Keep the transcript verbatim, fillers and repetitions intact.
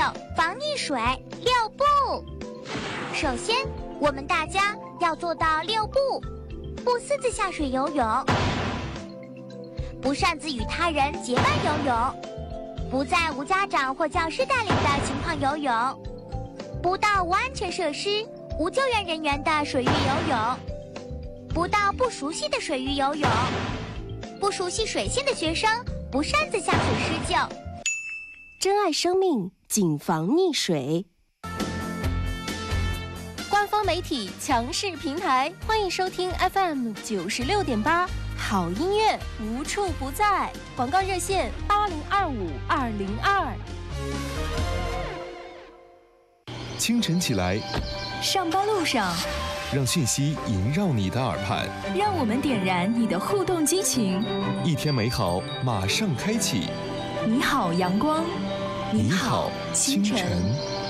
防溺水六不。首先，我们大家要做到六不：不私自下水游泳，不擅自与他人结伴游泳，不在无家长或教师带领的情况游泳，不到无安全设施、无救援人员的水域游泳，不到不熟悉的水域游泳，不熟悉水性的学生不擅自下水施救。 珍爱生命，谨防溺水。官方媒体强势平台，欢迎收听 F M 九十六点八，好音乐无处不在。广告热线八零二五二零二。 清晨起来， 上班路上， 让讯息萦绕你的耳畔， 让我们点燃你的互动激情。 一天美好马上开启。 你好，阳光。 你好，清晨。